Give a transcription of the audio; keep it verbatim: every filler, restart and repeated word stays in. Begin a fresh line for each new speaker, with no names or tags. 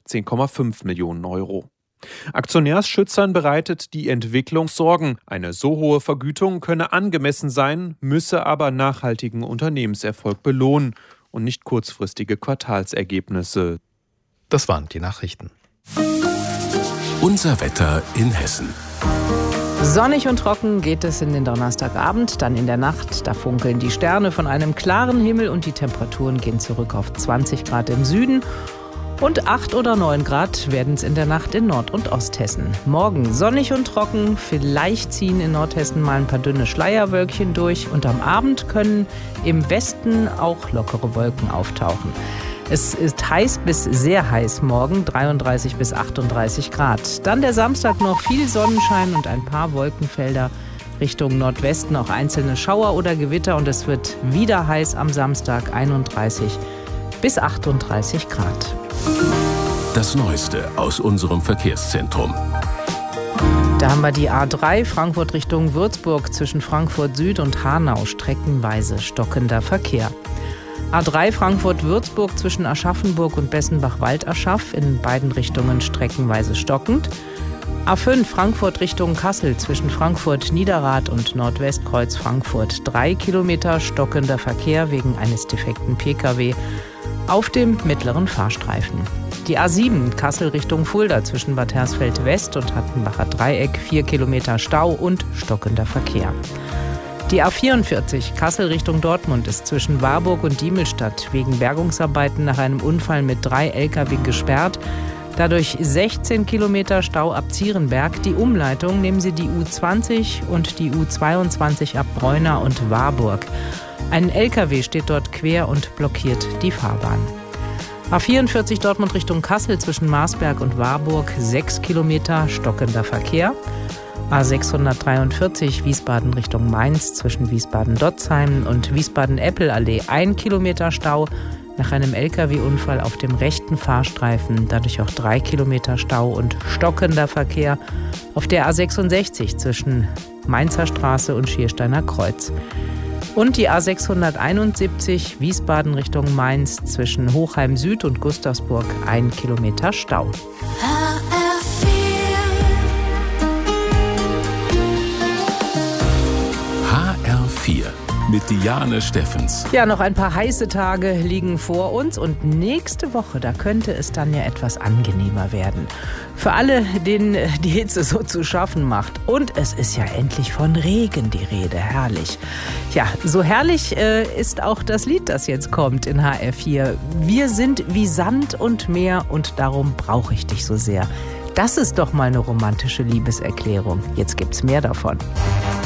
zehn Komma fünf Millionen Euro. Aktionärsschützern bereitet die Entwicklung Sorgen. Eine so hohe Vergütung könne angemessen sein, müsse aber nachhaltigen Unternehmenserfolg belohnen und nicht kurzfristige Quartalsergebnisse.
Das waren die Nachrichten.
Unser Wetter in Hessen.
Sonnig und trocken geht es in den Donnerstagabend, dann in der Nacht. Da funkeln die Sterne von einem klaren Himmel und die Temperaturen gehen zurück auf zwanzig Grad im Süden. Und acht oder neun Grad werden es in der Nacht in Nord- und Osthessen. Morgen sonnig und trocken, vielleicht ziehen in Nordhessen mal ein paar dünne Schleierwölkchen durch. Und am Abend können im Westen auch lockere Wolken auftauchen. Es ist heiß bis sehr heiß morgen, dreiunddreißig bis achtunddreißig Grad. Dann der Samstag noch viel Sonnenschein und ein paar Wolkenfelder. Richtung Nordwesten auch einzelne Schauer oder Gewitter. Und es wird wieder heiß am Samstag, einunddreißig bis achtunddreißig Grad.
Das Neueste aus unserem Verkehrszentrum.
Da haben wir die A drei Frankfurt Richtung Würzburg zwischen Frankfurt Süd und Hanau streckenweise stockender Verkehr. A drei Frankfurt-Würzburg zwischen Aschaffenburg und Bessenbach-Waldaschaf in beiden Richtungen streckenweise stockend. A fünf Frankfurt Richtung Kassel zwischen Frankfurt-Niederrad und Nordwestkreuz Frankfurt drei Kilometer stockender Verkehr wegen eines defekten Pkw auf dem mittleren Fahrstreifen. Die A sieben Kassel Richtung Fulda zwischen Bad Hersfeld West und Hattenbacher Dreieck vier Kilometer Stau und stockender Verkehr. Die A vierundvierzig Kassel Richtung Dortmund ist zwischen Warburg und Diemelstadt wegen Bergungsarbeiten nach einem Unfall mit drei L K W gesperrt. Dadurch sechzehn Kilometer Stau ab Zierenberg. Die Umleitung nehmen Sie die U zwanzig und die U zweiundzwanzig ab Bräuna und Warburg. Ein L K W steht dort quer und blockiert die Fahrbahn. A vierundvierzig Dortmund Richtung Kassel zwischen Marsberg und Warburg sechs Kilometer stockender Verkehr. A sechshundertdreiundvierzig Wiesbaden Richtung Mainz zwischen Wiesbaden-Dotzheim und Wiesbaden-Eppelallee ein Kilometer Stau nach einem L K W-Unfall auf dem rechten Fahrstreifen. Dadurch auch drei Kilometer Stau und stockender Verkehr auf der A sechsundsechzig zwischen Mainzer Straße und Schiersteiner Kreuz. Und die A sechshunderteinundsiebzig Wiesbaden Richtung Mainz zwischen Hochheim Süd und Gustavsburg ein Kilometer Stau.
H R vier mit Diane Steffens.
Ja, noch ein paar heiße Tage liegen vor uns und nächste Woche, da könnte es dann ja etwas angenehmer werden. Für alle, denen die Hitze so zu schaffen macht. Und es ist ja endlich von Regen die Rede. Herrlich. Ja, so herrlich äh, ist auch das Lied, das jetzt kommt in H R vier. Wir sind wie Sand und Meer und darum brauche ich dich so sehr. Das ist doch mal eine romantische Liebeserklärung. Jetzt gibt's mehr davon.